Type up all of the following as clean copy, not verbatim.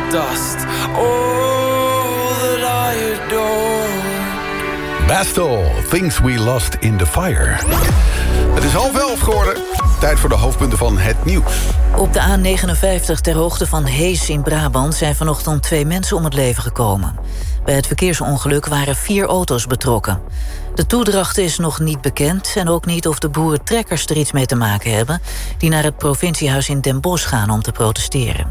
dust. All that I adore. Bastille, Things We Lost in the Fire. Het is 10:30 geworden. Tijd voor de hoofdpunten van het nieuws. Op de A59 ter hoogte van Hees in Brabant zijn vanochtend 2 mensen om het leven gekomen. Bij het verkeersongeluk waren 4 auto's betrokken. De toedracht is nog niet bekend en ook niet of de boerentrekkers er iets mee te maken hebben, die naar het provinciehuis in Den Bosch gaan om te protesteren.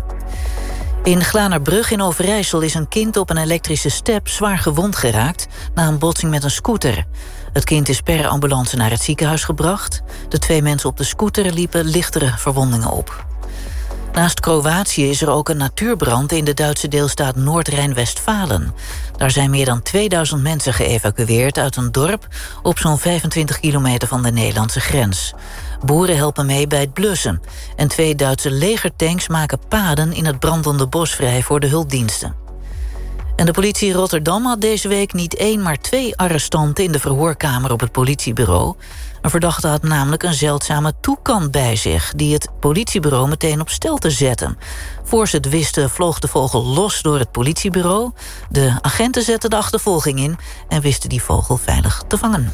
In Glanerbrug in Overijssel is een kind op een elektrische step zwaar gewond geraakt na een botsing met een scooter. Het kind is per ambulance naar het ziekenhuis gebracht. De 2 mensen op de scooter liepen lichtere verwondingen op. Naast Kroatië is er ook een natuurbrand in de Duitse deelstaat Noord-Rijn-Westfalen. Daar zijn meer dan 2000 mensen geëvacueerd uit een dorp op zo'n 25 kilometer van de Nederlandse grens. Boeren helpen mee bij het blussen. En 2 Duitse legertanks maken paden in het brandende bos vrij voor de hulpdiensten. En de politie in Rotterdam had deze week niet 1, maar 2 arrestanten in de verhoorkamer op het politiebureau. Een verdachte had namelijk een zeldzame toekan bij zich, die het politiebureau meteen op stelte zette. Voor ze het wisten vloog de vogel los door het politiebureau. De agenten zetten de achtervolging in en wisten die vogel veilig te vangen.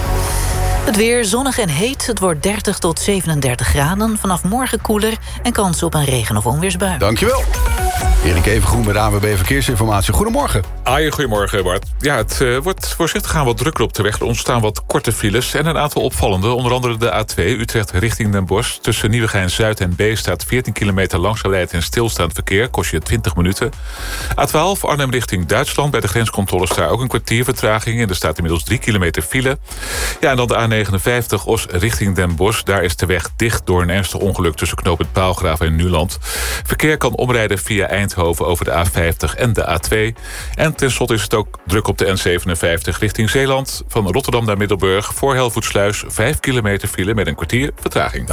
Het weer zonnig en heet. Het wordt 30 tot 37 graden. Vanaf morgen koeler en kans op een regen- of onweersbui. Dankjewel. Erik Evengroen met ANWB Verkeersinformatie. Goedemorgen. Goedemorgen, Bart. Ja, het wordt voorzichtig aan wat drukker op de weg. Er ontstaan wat korte files en een aantal opvallende. Onder andere de A2 Utrecht richting Den Bosch. Tussen Nieuwegein-Zuid en B staat 14 kilometer langsgeleid en stilstaand verkeer. Kost je 20 minuten. A12 Arnhem richting Duitsland. Bij de grenscontroles daar ook een kwartier vertraging. En er staat inmiddels 3 kilometer file. Ja, en dan de A59 Os richting Den Bosch. Daar is de weg dicht door een ernstig ongeluk tussen knooppunt Paalgraven en Nuland. Verkeer kan omrijden via Eindhoven over de A50 en de A2. En tenslotte is het ook druk op de N57 richting Zeeland. Van Rotterdam naar Middelburg voor Helvoetsluis 5 kilometer file met een kwartier vertraging.